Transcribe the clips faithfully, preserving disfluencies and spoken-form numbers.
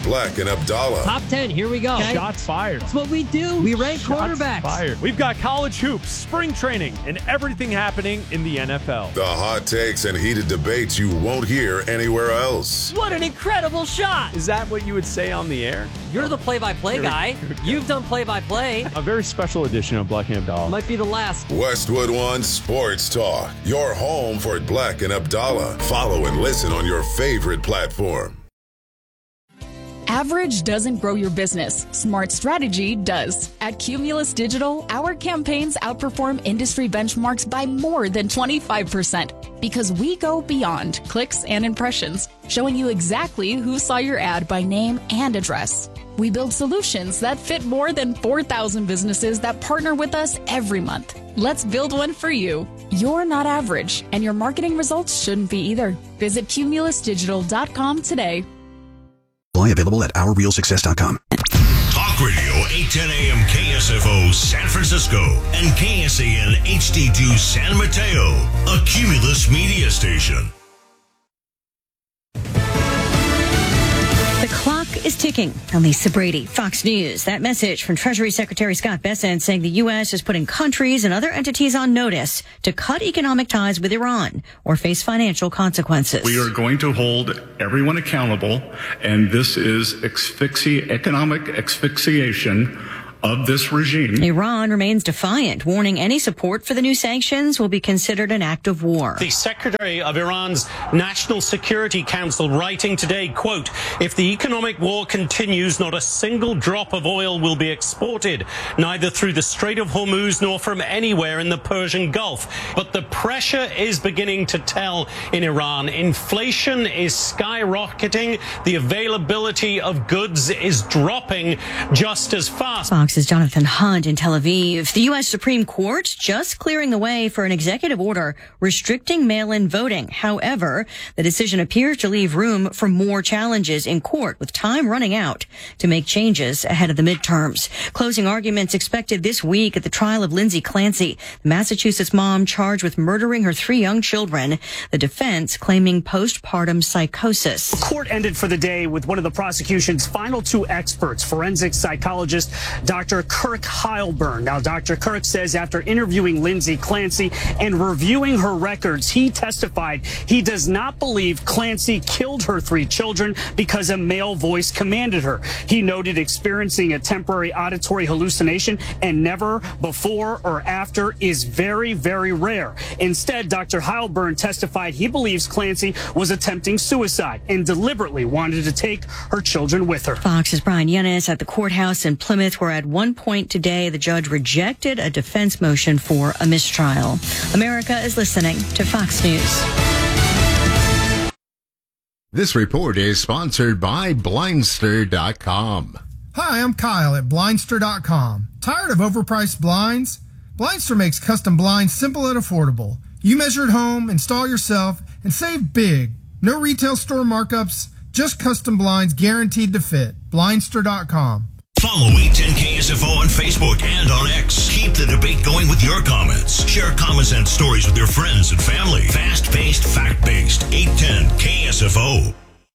Black and Abdallah. Top ten, here we go. Okay. Shots fired. That's what we do. We rank Shots quarterbacks. Fired. We've got college hoops, spring training, and everything happening in the N F L. The hot takes and heated debates you won't hear anywhere else. What an incredible shot. Is that what you would say on the air? You're the play-by-play guy. You've done play-by-play. A very special edition of Black and Abdallah. Might be the last. Westwood One Sports Talk. Your home for Black and Abdallah. Follow and listen on your favorite platform. Average doesn't grow your business. Smart strategy does. At Cumulus Digital, our campaigns outperform industry benchmarks by more than twenty-five percent because we go beyond clicks and impressions, showing you exactly who saw your ad by name and address. We build solutions that fit more than four thousand businesses that partner with us every month. Let's build one for you. You're not average, and your marketing results shouldn't be either. Visit cumulus digital dot com today. Available at our real success dot com. Talk Radio eight ten A M K S F O San Francisco and K S A N H D two San Mateo, a Cumulus media station. The clock is ticking. I'm Lisa Brady, Fox News. That message from Treasury Secretary Scott Bessent saying the U S is putting countries and other entities on notice to cut economic ties with Iran or face financial consequences. We are going to hold everyone accountable, and this is asphyxi- economic asphyxiation of this regime. Iran remains defiant, warning any support for the new sanctions will be considered an act of war. The Secretary of Iran's National Security Council writing today, quote, if the economic war continues, not a single drop of oil will be exported, neither through the Strait of Hormuz nor from anywhere in the Persian Gulf. But the pressure is beginning to tell in Iran. Inflation is skyrocketing. The availability of goods is dropping just as fast. Fox's Jonathan Hunt in Tel Aviv. The U S Supreme Court just clearing the way for an executive order restricting mail-in voting. However, the decision appears to leave room for more challenges in court, with time running out to make changes ahead of the midterms. Closing arguments expected this week at the trial of Lindsay Clancy, the Massachusetts mom charged with murdering her three young children. The defense claiming postpartum psychosis. The court ended for the day with one of the prosecution's final two experts, forensic psychologist Doctor Kirk Heilburn. Now, Doctor Kirk says after interviewing Lindsay Clancy and reviewing her records, he testified he does not believe Clancy killed her three children because a male voice commanded her. He noted experiencing a temporary auditory hallucination and never before or after is very, very rare. Instead, Doctor Heilburn testified he believes Clancy was attempting suicide and deliberately wanted to take her children with her. Fox's Brian Yennis at the courthouse in Plymouth, where at one point today the judge rejected a defense motion for a mistrial. America is listening to Fox News. This report is sponsored by Blindster dot com. Hi, I'm Kyle at Blindster dot com. Tired of overpriced blinds? Blindster makes custom blinds simple and affordable. You measure at home, install yourself, and save big. No retail store markups, just custom blinds guaranteed to fit. Blindster dot com. Follow eight ten K S F O on Facebook and on X. Keep the debate going with your comments. Share comments and stories with your friends and family. Fast-paced, fact-based. eight ten K S F O.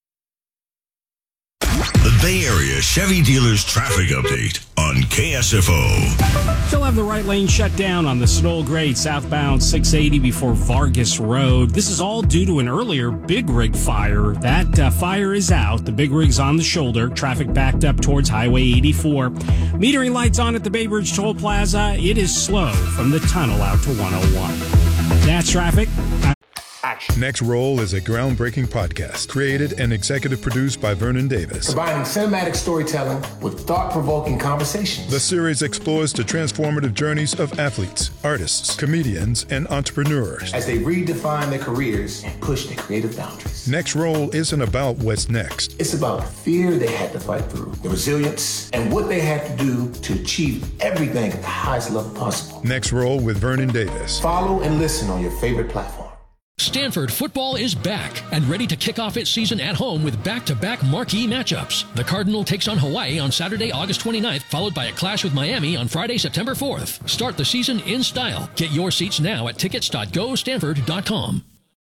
The Bay Area Chevy Dealers Traffic Update on K S F O. Still have the right lane shut down on the Snow Grade southbound six eighty before Vargas Road. This is all due to an earlier Big Rig fire. That uh, fire is out. The Big Rig's on the shoulder. Traffic backed up towards Highway eighty-four. Metering lights on at the Bay Bridge Toll Plaza. It is slow from the tunnel out to one oh one. That's traffic. Next Roll is a groundbreaking podcast created and executive produced by Vernon Davis. Combining cinematic storytelling with thought-provoking conversations. The series explores the transformative journeys of athletes, artists, comedians, and entrepreneurs as they redefine their careers and push their creative boundaries. Next Roll isn't about what's next. It's about the fear they had to fight through, the resilience, and what they had to do to achieve everything at the highest level possible. Next Roll with Vernon Davis. Follow and listen on your favorite platform. Stanford football is back and ready to kick off its season at home with back-to-back marquee matchups. The Cardinal takes on Hawaii on Saturday, August twenty-ninth, followed by a clash with Miami on Friday, September fourth. Start the season in style. Get your seats now at tickets dot go stanford dot com.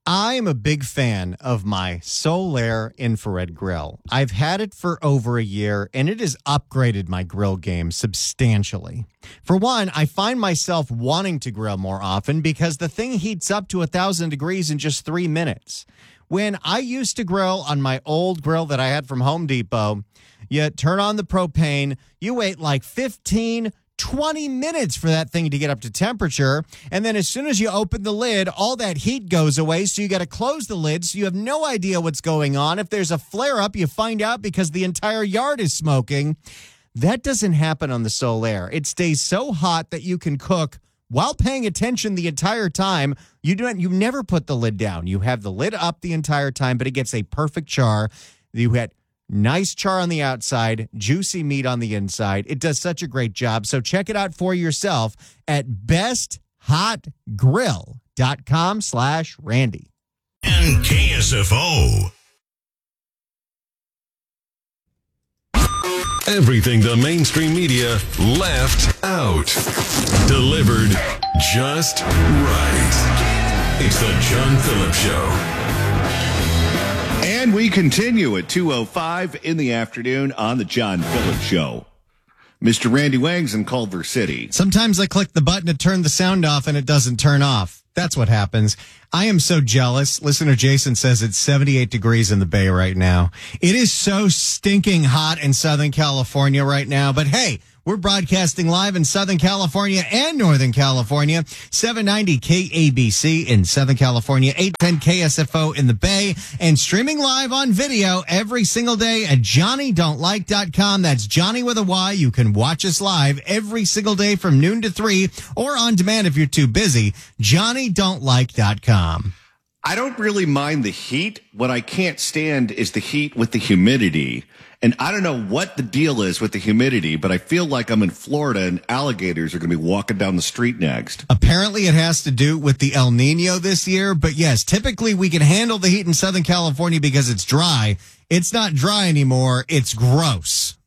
I'm a big fan of my Solaire infrared grill. I've had it for over a year, and it has upgraded my grill game substantially. For one, I find myself wanting to grill more often because the thing heats up to one thousand degrees in just three minutes. When I used to grill on my old grill that I had from Home Depot, you turn on the propane, you wait like fifteen, twenty minutes for that thing to get up to temperature. And then as soon as you open the lid, all that heat goes away. So you got to close the lid. So you have no idea what's going on. If there's a flare up, you find out because the entire yard is smoking. That doesn't happen on the Solaire. It stays so hot that you can cook while paying attention the entire time. You don't, you never put the lid down. You have the lid up the entire time, but it gets a perfect char. You had nice char on the outside, juicy meat on the inside. It does such a great job. So check it out for yourself at best hot grill dot com slash Randy. And K S F O. Everything the mainstream media left out. Delivered just right. It's the John Phillips Show. And we continue at two oh five in the afternoon on the John Phillips Show. Mister Randy Wangs in Culver City. Sometimes I click the button to turn the sound off and it doesn't turn off. That's what happens. I am so jealous. Listener Jason says it's seventy-eight degrees in the Bay right now. It is so stinking hot in Southern California right now. But hey, we're broadcasting live in Southern California and Northern California. seven ninety K A B C in Southern California, eight ten K S F O in the Bay, and streaming live on video every single day at Johnny Don't Like dot com. That's Johnny with a Y. You can watch us live every single day from noon to three or on demand if you're too busy. Johnny Don't Like dot com. I don't really mind the heat. What I can't stand is the heat with the humidity. And I don't know what the deal is with the humidity, but I feel like I'm in Florida and alligators are going to be walking down the street next. Apparently it has to do with the El Nino this year. But yes, typically we can handle the heat in Southern California because it's dry. It's not dry anymore. It's gross.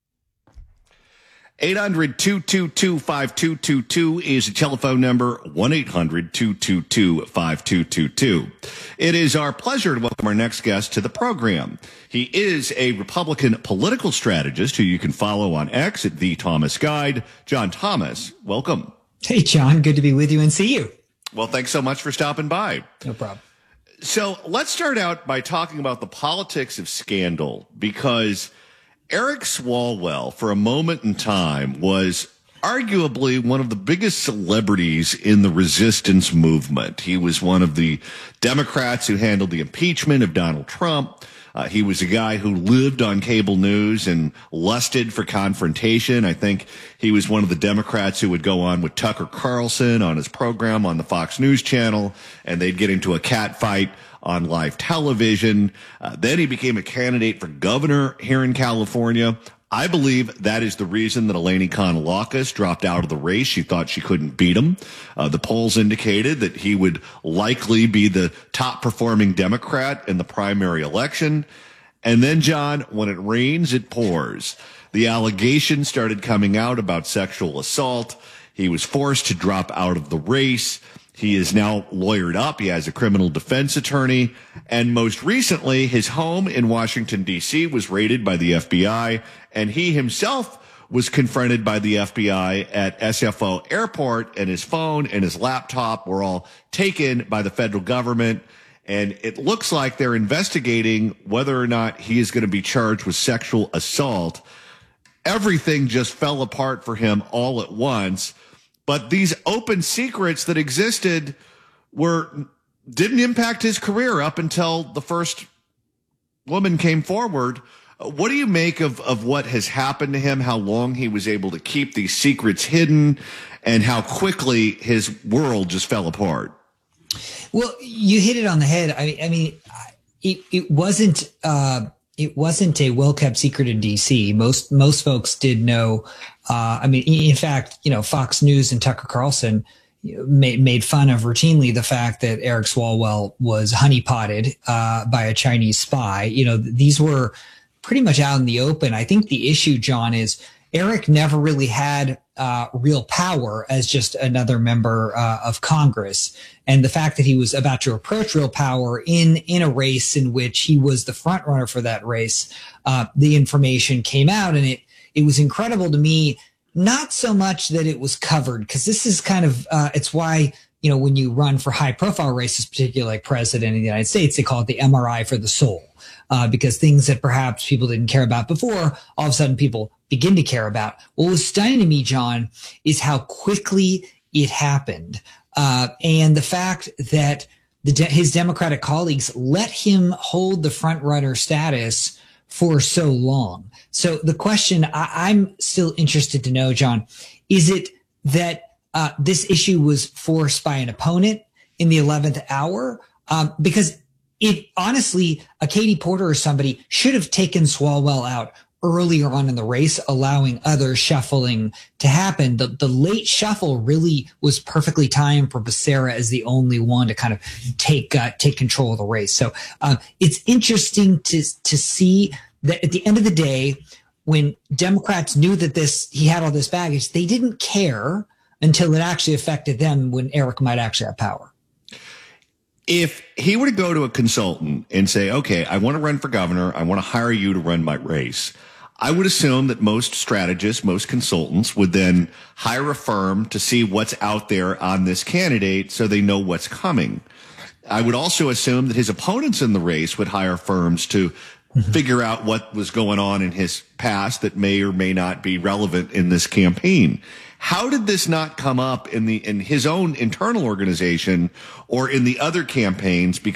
eight hundred, two two two, five two two two is the telephone number, one eight hundred, two two two, five two two two. It is our pleasure to welcome our next guest to the program. He is a Republican political strategist who you can follow on X at The Thomas Guide. John Thomas, welcome. Hey, John. Good to be with you and see you. Well, thanks so much for stopping by. No problem. So let's start out by talking about the politics of scandal, because Eric Swalwell, for a moment in time, was arguably one of the biggest celebrities in the resistance movement. He was one of the Democrats who handled the impeachment of Donald Trump. Uh, he was a guy who lived on cable news and lusted for confrontation. I think he was one of the Democrats who would go on with Tucker Carlson on his program on the Fox News channel, and they'd get into a cat fight on live television. Uh, then he became a candidate for governor here in California. I believe that is the reason that Eleni Kounalakis dropped out of the race. She thought she couldn't beat him. Uh, the polls indicated that he would likely be the top performing Democrat in the primary election. And then, John, when it rains, it pours. The allegations started coming out about sexual assault. He was forced to drop out of the race. He is now lawyered up. He has a criminal defense attorney. And most recently, his home in Washington, D C was raided by the F B I. And he himself was confronted by the F B I at S F O Airport, and his phone and his laptop were all taken by the federal government. And it looks like they're investigating whether or not he is going to be charged with sexual assault. Everything just fell apart for him all at once. But these open secrets that existed were didn't impact his career up until the first woman came forward. What do you make of, of what has happened to him, how long he was able to keep these secrets hidden, and how quickly his world just fell apart? Well, you hit it on the head. I, I mean, it, it wasn't uh, it wasn't a well-kept secret in D C. Most most folks did know. Uh, I mean, in fact, you know, Fox News and Tucker Carlson made, made fun of routinely the fact that Eric Swalwell was honeypotted uh, by a Chinese spy. You know, these were pretty much out in the open. I think the issue, John, is Eric never really had uh, real power as just another member uh, of Congress. And the fact that he was about to approach real power in, in a race in which he was the front runner for that race, uh, the information came out, and it, it was incredible to me. Not so much that it was covered, because this is kind of, uh, it's why, you know, when you run for high profile races, particularly like president of the United States, they call it the M R I for the soul, uh, because things that perhaps people didn't care about before, all of a sudden people begin to care about. What was stunning to me, John, is how quickly it happened. Uh, and the fact that the de- his Democratic colleagues let him hold the front runner status for so long. So the question I- I'm still interested to know, John, is it that uh, this issue was forced by an opponent in the eleventh hour? Um, because it honestly, a Katie Porter or somebody should have taken Swalwell out earlier on in the race, allowing other shuffling to happen. The, the late shuffle really was perfectly timed for Becerra as the only one to kind of take uh, take control of the race. So uh, it's interesting to to see that at the end of the day, when Democrats knew that this he had all this baggage, they didn't care until it actually affected them when Eric might actually have power. If he were to go to a consultant and say, okay, I want to run for governor, I want to hire you to run my race, I would assume that most strategists, most consultants would then hire a firm to see what's out there on this candidate so they know what's coming. I would also assume that his opponents in the race would hire firms to mm-hmm. figure out what was going on in his past that may or may not be relevant in this campaign. How did this not come up in the in his own internal organization or in the other campaigns? Because